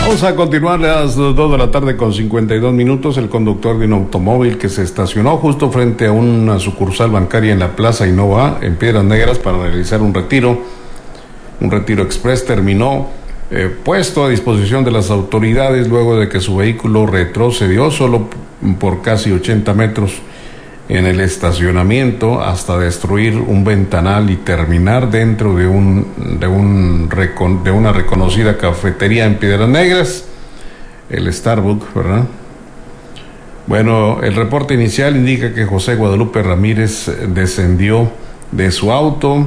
Vamos a continuar a las 2 de la tarde con 52 minutos. El conductor de un automóvil que se estacionó justo frente a una sucursal bancaria en la Plaza Innova, en Piedras Negras, para realizar un retiro express, terminó puesto a disposición de las autoridades luego de que su vehículo retrocedió solo por casi 80 metros en el estacionamiento hasta destruir un ventanal y terminar dentro de una reconocida cafetería en Piedras Negras, el Starbucks, ¿verdad? Bueno, el reporte inicial indica que José Guadalupe Ramírez descendió de su auto,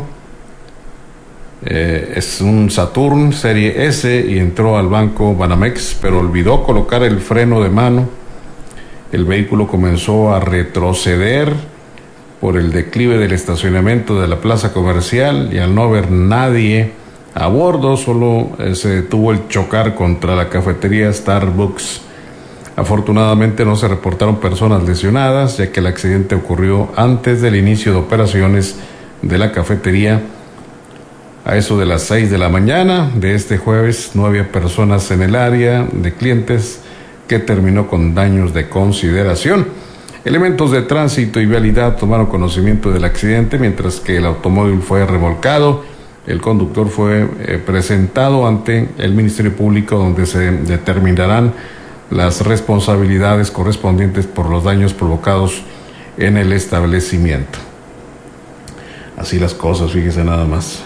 es un Saturn serie S, y entró al banco Banamex, pero olvidó colocar el freno de mano. El vehículo comenzó a retroceder por el declive del estacionamiento de la plaza comercial y al no haber nadie a bordo, solo se detuvo el chocar contra la cafetería Starbucks. Afortunadamente no se reportaron personas lesionadas, ya que el accidente ocurrió antes del inicio de operaciones de la cafetería. A eso de las 6 de la mañana de este jueves no había personas en el área de clientes, que terminó con daños de consideración. Elementos de tránsito y vialidad tomaron conocimiento del accidente, mientras que el automóvil fue remolcado. El conductor fue presentado ante el Ministerio Público, donde se determinarán las responsabilidades correspondientes por los daños provocados en el establecimiento. Así las cosas, fíjese nada más.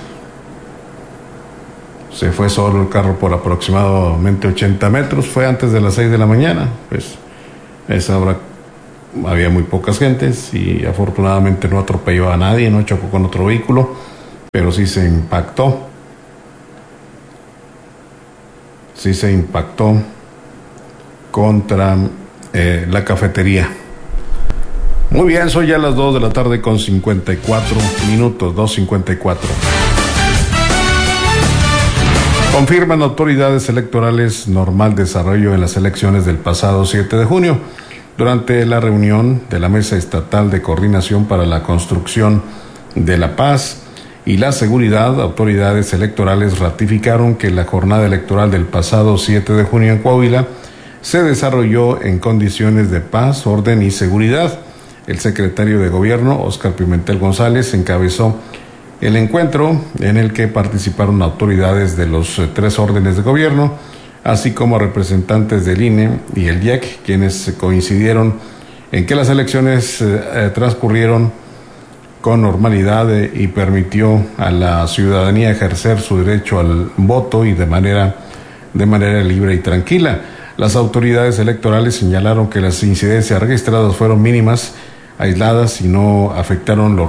Se fue solo el carro por aproximadamente 80 metros, fue antes de las 6 de la mañana, pues a esa hora había muy pocas gentes y afortunadamente no atropelló a nadie, no chocó con otro vehículo, pero sí se impactó contra la cafetería. Muy bien, son ya las 2 de la tarde con 54 minutos, 2:54. Confirman autoridades electorales normal desarrollo en las elecciones del pasado 7 de junio. Durante la reunión de la Mesa Estatal de Coordinación para la Construcción de la Paz y la Seguridad, autoridades electorales ratificaron que la jornada electoral del pasado 7 de junio en Coahuila se desarrolló en condiciones de paz, orden y seguridad. El secretario de Gobierno, Óscar Pimentel González, encabezó el encuentro, en el que participaron autoridades de los 3 órdenes de gobierno, así como representantes del INE y el IEC, quienes coincidieron en que las elecciones transcurrieron con normalidad y permitió a la ciudadanía ejercer su derecho al voto y de manera libre y tranquila. Las autoridades electorales señalaron que las incidencias registradas fueron mínimas, aisladas, y no afectaron los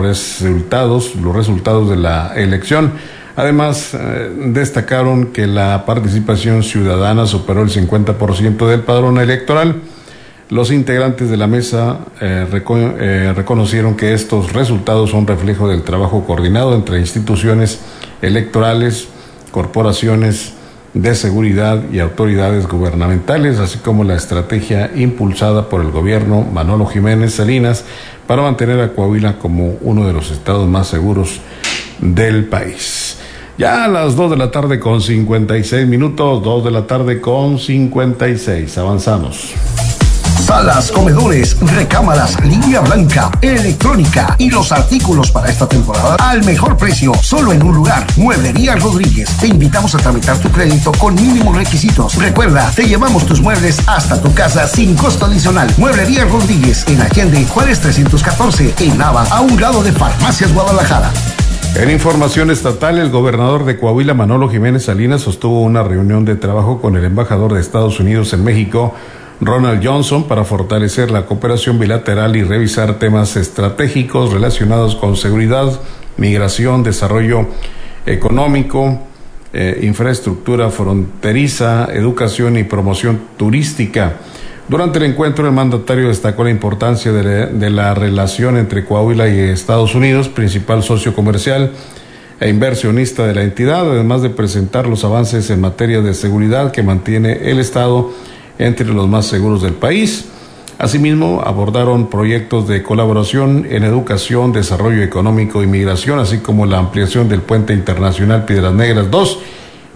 resultados de la elección. Además, destacaron que la participación ciudadana superó el 50% del padrón electoral. Los integrantes de la mesa reconocieron que estos resultados son reflejo del trabajo coordinado entre instituciones electorales, corporaciones de seguridad y autoridades gubernamentales, así como la estrategia impulsada por el gobierno Manolo Jiménez Salinas para mantener a Coahuila como uno de los estados más seguros del país. Ya a las 2 de la tarde con 56 minutos, 2 de la tarde con 56, avanzamos. Salas, comedores, recámaras, línea blanca, electrónica y los artículos para esta temporada al mejor precio, solo en un lugar. Mueblería Rodríguez. Te invitamos a tramitar tu crédito con mínimos requisitos. Recuerda, te llevamos tus muebles hasta tu casa sin costo adicional. Mueblería Rodríguez, en Allende, Juárez 314, en Nava, a un lado de Farmacias Guadalajara. En información estatal, el gobernador de Coahuila, Manolo Jiménez Salinas, sostuvo una reunión de trabajo con el embajador de Estados Unidos en México, Ronald Johnson, para fortalecer la cooperación bilateral y revisar temas estratégicos relacionados con seguridad, migración, desarrollo económico, infraestructura fronteriza, educación y promoción turística. Durante el encuentro, el mandatario destacó la importancia de la relación entre Coahuila y Estados Unidos, principal socio comercial e inversionista de la entidad, además de presentar los avances en materia de seguridad que mantiene el Estado entre los más seguros del país. Asimismo, abordaron proyectos de colaboración en educación, desarrollo económico y migración, así como la ampliación del puente internacional Piedras Negras 2,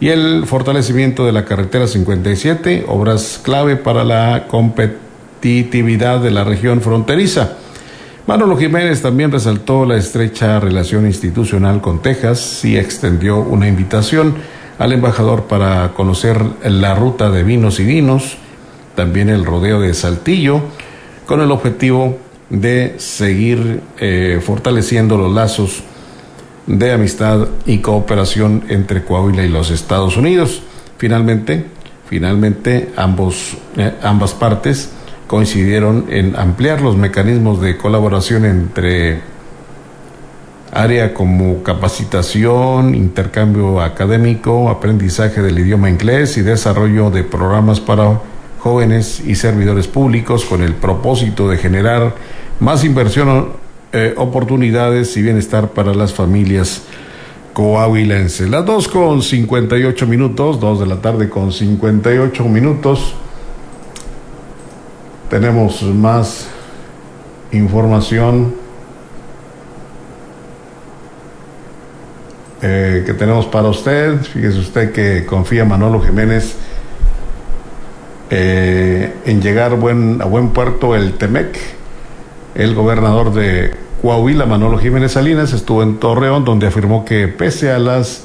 y el fortalecimiento de la carretera 57, obras clave para la competitividad de la región fronteriza. Manolo Jiménez también resaltó la estrecha relación institucional con Texas y extendió una invitación al embajador para conocer la ruta de vinos y vinos, también el rodeo de Saltillo, con el objetivo de seguir fortaleciendo los lazos de amistad y cooperación entre Coahuila y los Estados Unidos. Finalmente ambas partes coincidieron en ampliar los mecanismos de colaboración entre área como capacitación, intercambio académico, aprendizaje del idioma inglés y desarrollo de programas para jóvenes y servidores públicos con el propósito de generar más inversión, oportunidades y bienestar para las familias coahuilenses. Las 2:58, 2 de la tarde con 58 minutos. Tenemos más información que tenemos para usted. Fíjese usted que confía Manolo Jiménez en llegar a buen puerto el Temec. El gobernador de Coahuila, Manolo Jiménez Salinas, estuvo en Torreón, donde afirmó que pese a las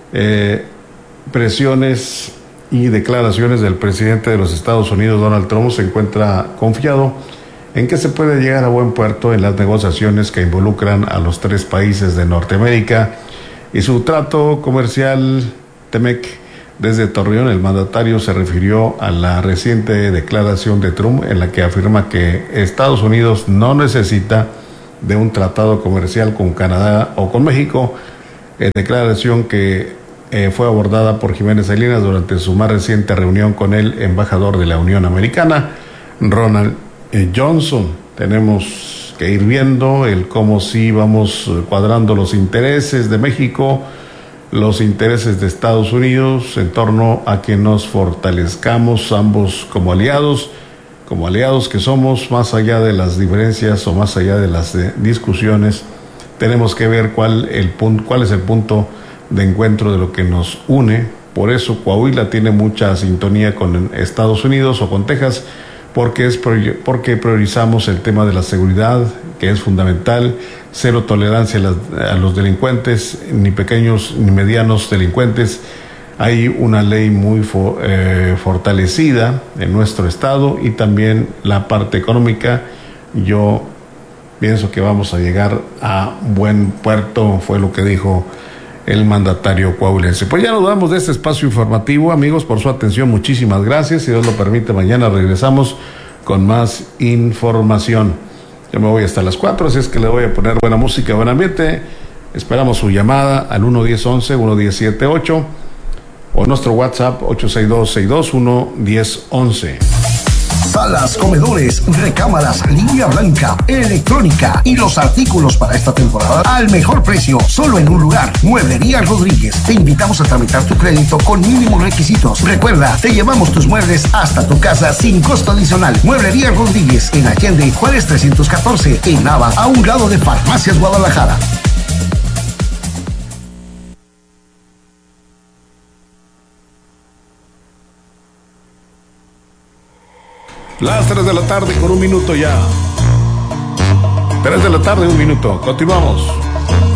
presiones y declaraciones del presidente de los Estados Unidos, Donald Trump, se encuentra confiado en que se puede llegar a buen puerto en las negociaciones que involucran a los tres países de Norteamérica y su trato comercial Temec. Desde Torreón, el mandatario se refirió a la reciente declaración de Trump en la que afirma que Estados Unidos no necesita de un tratado comercial con Canadá o con México, declaración que fue abordada por Jiménez Salinas durante su más reciente reunión con el embajador de la Unión Americana, Ronald Johnson. Tenemos que ir viendo cómo sí vamos cuadrando los intereses de México, los intereses de Estados Unidos en torno a que nos fortalezcamos ambos como aliados que somos, más allá de las diferencias o más allá de las discusiones. Tenemos que ver cuál es el punto de encuentro de lo que nos une. Por eso Coahuila tiene mucha sintonía con Estados Unidos o con Texas, porque priorizamos el tema de la seguridad, que es fundamental, cero tolerancia a los delincuentes, ni pequeños ni medianos delincuentes. Hay una ley muy fortalecida en nuestro estado y también la parte económica. Yo pienso que vamos a llegar a buen puerto, fue lo que dijo el mandatario coahuilense. Pues ya nos vamos de este espacio informativo, amigos, por su atención, muchísimas gracias. Si Dios lo permite, mañana regresamos con más información. Yo me voy hasta las 4, así es que le voy a poner buena música, buen ambiente. Esperamos su llamada al 1-1011, 1-1078 o nuestro WhatsApp 862-621-1011. Salas, comedores, recámaras, línea blanca, electrónica y los artículos para esta temporada al mejor precio, solo en un lugar. Mueblería Rodríguez. Te invitamos a tramitar tu crédito con mínimos requisitos. Recuerda, te llevamos tus muebles hasta tu casa sin costo adicional. Mueblería Rodríguez, en Allende, Juárez 314, en Nava, a un lado de Farmacias Guadalajara. Las 3 de la tarde con 1 minuto ya. 3 de la tarde, 1 minuto. Continuamos.